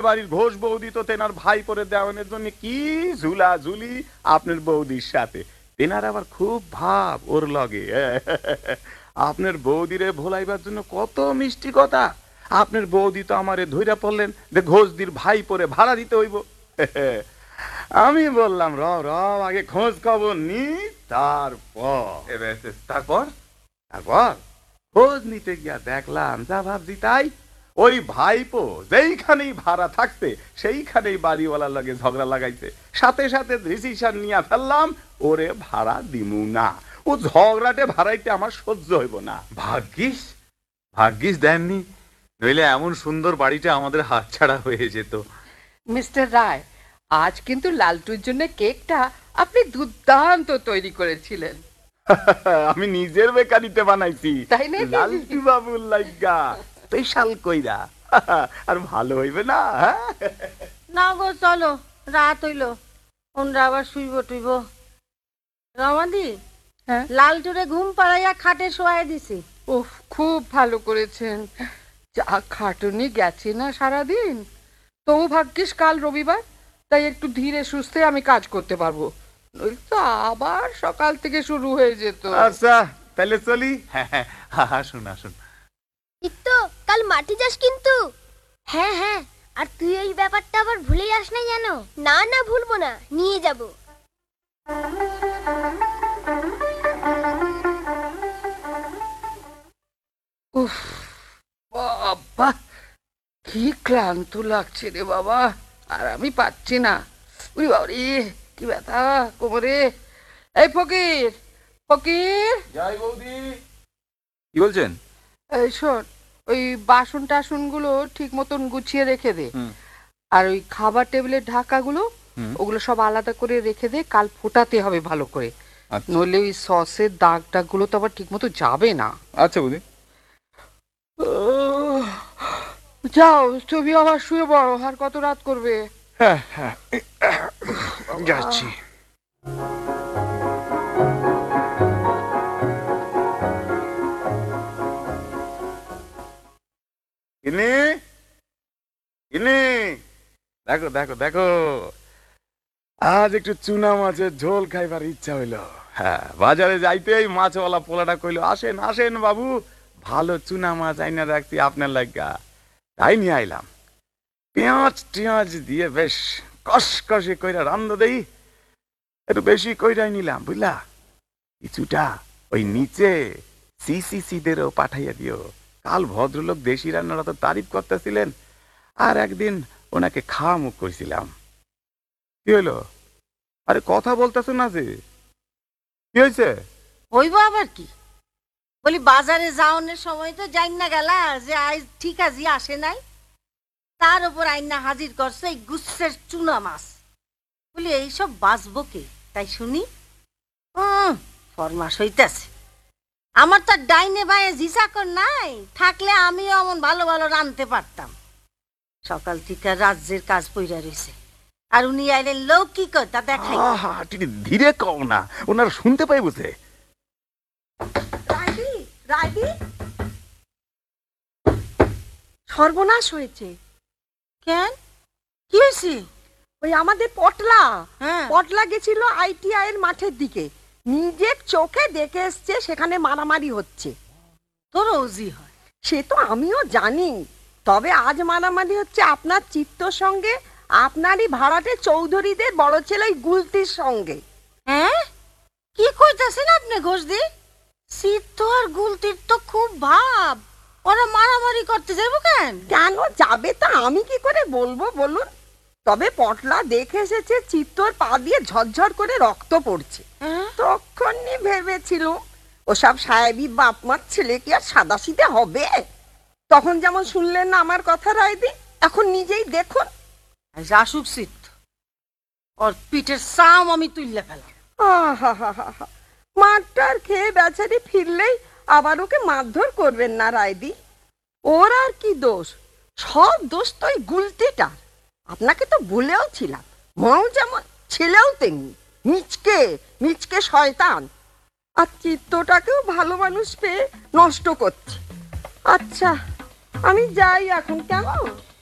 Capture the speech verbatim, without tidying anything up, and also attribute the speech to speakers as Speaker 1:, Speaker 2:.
Speaker 1: বাড়ির ঘোষ বৌদি তো তেনার ভাই পরে দেওয়ানের জন্য কি ঝুলা ঝুলি আপনার বৌদির সাথে। তেনার আবার খুব ভাব ওর লগে। আপনার বৌদিরে ভোলাইবার জন্য কত মিষ্টি কথা। আপনার বৌদি তো আমারে ধইরা পড়লেন যে ঘোষদির ভাই পরে ভাড়া দিতে হইব। আমি বললাম র র আগে খোঁজ খবর নি, তারপর
Speaker 2: তারপর
Speaker 1: তারপর খোঁজ নিতে গিয়া দেখলাম যা ভাবছি তাই। ওই ভাইপো যেইখানেই ভাড়া থাকতে সেইখানেই বাড়িওয়ালার লাগে ঝগড়া লাগাইছে। সাথে সাথে ডিসিশন নিয়ে ফেললাম ওরে ভাড়া দিমু না। ও ঝগড়াটে ভাড়াইতে আমার সহ্য হইব না।
Speaker 2: ভাগ্যিস ভাগ্যিস দেননি, নইলে এমন সুন্দর বাড়িটা আমাদের হাতছাড়া হয়ে যেত।
Speaker 3: মিস্টার রায়, আজ কিন্তু লালটুর জন্য কেকটা আপনি দুর্দান্ত তৈরি করেছিলেন।
Speaker 1: আমি নিজের বেকারিতে বানাইছি,
Speaker 3: তাই নাকি?
Speaker 1: লালটু বাবুর লাইগা স্পেশাল কইরা। আর ভালো হইবে না?
Speaker 4: না গো, চলো, রাত হইল, ওনরা আবার শুইব টুইব। রমাদি,
Speaker 3: হ্যাঁ,
Speaker 4: লালটুরে ঘুম পাড়াইয়া খাটে শোয়াই দিছি।
Speaker 3: ওহ, খুব ভালো করেছেন। যা খাটুনি গেছে না সারাদিন। তবু ভাগ্যিস কাল রবিবার, তাই একটু ধীরে সুস্থে আমি কাজ করতে পারবো, নইলে তো আবার সকাল থেকে শুরু হয়ে যেত।
Speaker 1: আচ্ছা তাহলে চলি।
Speaker 2: হ্যাঁ হ্যাঁ, আসুন আসুন।
Speaker 5: তো কাল মাটি যাস কিন্তু। হ্যাঁ হ্যাঁ, আর তুই এই ব্যাপারটা আবার ভুলে যাস না জানো? না না, ভুলবো না, নিয়ে যাব।
Speaker 3: উফ বাবা, কি ক্লান্ত লাগছে রে বাবা, আর আমি পাচ্ছি না। উরি বাবা রে, কি ব্যথা কোমরে। এই ফকির, ফকির,
Speaker 1: জয় বৌদি।
Speaker 2: কি বলছেন?
Speaker 3: এই শোন, ওই বাসন টাসন গুলো ঠিক মতন গুছিয়ে রেখে দে। আর ওই খাবার টেবিলের ঢাকাগুলো ওগুলো সব আলাদা করে রেখে দে, কাল ফোটাতে হবে ভালো করে, নইলে ওই সসের দাগ টাগ গুলো তো আবার ঠিক মতো যাবে না।
Speaker 2: আচ্ছা বৌদি।
Speaker 3: যাও, তুমি আবার শুয়ে পড়ো, আর কত রাত করবে?
Speaker 1: হ্যাঁ হ্যাঁ, যাচ্ছি। ইনি ইনি দেখো দেখো দেখো, আজ একটু চুনা মাছের ঝোল খাইবার ইচ্ছা হইল। হ্যাঁ, বাজারে যাইতেই মাছওয়ালা পোলাটা কইলো, আসেন আসেন বাবু, ভালো চুনা মাছ আইনা রাখছি আপনার লাগা। তাই নিয়ে আইলাম। পেঁয়াজ টিয়াজ দিয়ে বেশ কষকষে কইরা রান্না দেই, একটু বেশি কইরাই নিলাম বুঝলা। কিছুটা ওই নিচে সিসিসিদেরও পাঠাইয়া দিও। কাল ভদ্রলোক দেশি রান্নারা তো তারিফ করতেছিলেন, আর একদিন ওনাকে খাওয়া মুখ করেছিলাম। কি হইলো? আরে কথা বলতেছ না যে, কি হয়েছে?
Speaker 4: হইব আবার কি? বলি বাজারে যাওয়ানোর সময় তো যাই না গেলা যে আজ ঠিক আছে আসে নাই, তার উপর আইনা হাজির করছে এই গুচ্ছের চুনা মাছ। বলি এইসব বাঁচবো কে? তাই শুনি ফরমাস হইতেছে। আমার তো ডাইনে বায়ে জিসাকর নাই, থাকলে আমিও এমন ভালো ভালো রাঁধতে পারতাম। সকাল থেকে রাজ্যের কাজ পইরা রয়েছে, আর উনি আইলেন লৌকিক তা দেখাই।
Speaker 1: ধীরে কও না, ওনার শুনতে পাই বুঝে।
Speaker 6: রাইডি, রাইডি, সর্বনাশ হয়েছে।
Speaker 4: কেন, কি হয়েছে?
Speaker 6: ওই আমাদের পটলা,
Speaker 4: হ্যাঁ,
Speaker 6: পটলা গেছিল আইটিআই এর মাঠের দিকে, নিজের চোখে দেখে এসছে সেখানে মারামারি হচ্ছে।
Speaker 4: তোর ওজি হয়?
Speaker 6: সে তো আমিও জানি, তবে আজ মারামারি হচ্ছে আপনার চিত্তর সঙ্গে, আপনারই ভাড়াটে চৌধুরীদের বড় ছেলে গুলতির সঙ্গে।
Speaker 4: হ্যাঁ, কি কইতাছেন আপনি ঘোষদি? চিত্ত আর গুলতির তো খুব ভাব, ওরা মারামারি করতে যাবো কেন?
Speaker 6: কেন যাবে তা আমি কি করে বলবো বলুন? তবে পটলা দেখে এসেছে চিত্তর পা দিয়ে ঝরঝর করে রক্ত পড়ছে। তখনই ভেবেছিল ওসব সাহেবী বাপ মার ছেলে কি আর সাদাসিধে হবে। তখন যেমন শুনলেন না আমার কথা রায়দি, এখন নিজেই দেখুন।
Speaker 4: আসুক চিত্ত, ওর পিঠের সাম আমি তুললে ফেলাম।
Speaker 6: মারটার খেয়ে বেচারি ফিরলেই আবার ওকে মারধর করবেন না রায়দি। ওর আর কি দোষ? সব দোষ তো ওই গুলতিটার। আপনাকে তো ভুলেও ছিলাম, মৌ যেমন ছেলেও তেমনি মিচকে মিচকে শয়তান। আর চিত্তটাকেও ভালো মানুষ পেয়ে নষ্ট করছে। আচ্ছা আমি যাই এখন, কেমন?